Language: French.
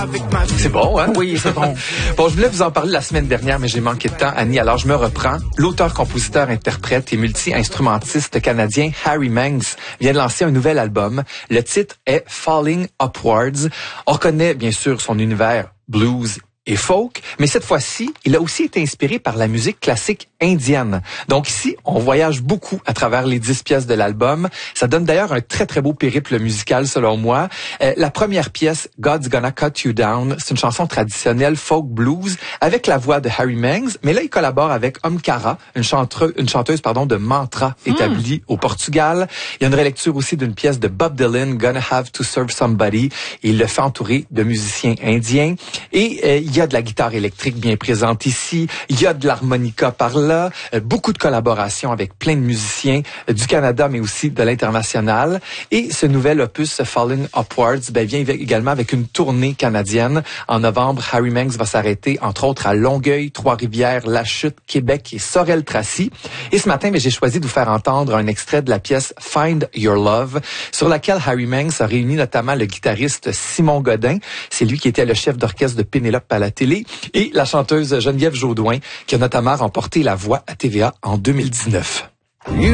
C'est bon, hein? Oui, c'est bon. Bon, je voulais vous en parler la semaine dernière, mais j'ai manqué de temps, Annie. Alors, je me reprends. L'auteur, compositeur, interprète et multi-instrumentiste canadien Harry Manx vient de lancer un nouvel album. Le titre est Falling Upwards. On reconnaît, bien sûr, son univers blues et folk, mais cette fois-ci, il a aussi été inspiré par la musique classique indienne. Donc ici, on voyage beaucoup à travers les 10 pièces de l'album. Ça donne d'ailleurs un très, très beau périple musical, selon moi. La première pièce, God's Gonna Cut You Down, c'est une chanson traditionnelle folk blues avec la voix de Harry Manx, mais là, il collabore avec Omkara, une chanteuse de mantra établie au Portugal. Il y a une relecture aussi d'une pièce de Bob Dylan, Gonna Have to Serve Somebody, et il le fait entourer de musiciens indiens. Et il y a de la guitare électrique bien présente ici, il y a de l'harmonica par là, beaucoup de collaborations avec plein de musiciens du Canada, mais aussi de l'international. Et ce nouvel opus, Falling Upwards, vient également avec une tournée canadienne. En novembre, Harry Manx va s'arrêter, entre autres, à Longueuil, Trois-Rivières, La Chute, Québec et Sorel-Tracy. Et ce matin, j'ai choisi de vous faire entendre un extrait de la pièce Find Your Love, sur laquelle Harry Manx a réuni notamment le guitariste Simon Godin. C'est lui qui était le chef d'orchestre de Pénélope à la télé, et la chanteuse Geneviève Jaudoin, qui a notamment remporté la voix à TVA en 2019.